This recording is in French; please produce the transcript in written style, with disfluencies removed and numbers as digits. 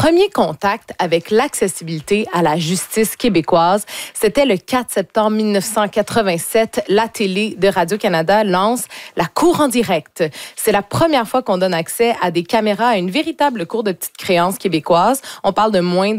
premier contact avec l'accessibilité à la justice québécoise, c'était le 4 septembre 1987. La télé de Radio-Canada lance la Cour en direct. C'est la première fois qu'on donne accès à des caméras à une véritable cour de petite créance québécoise. On parle de moins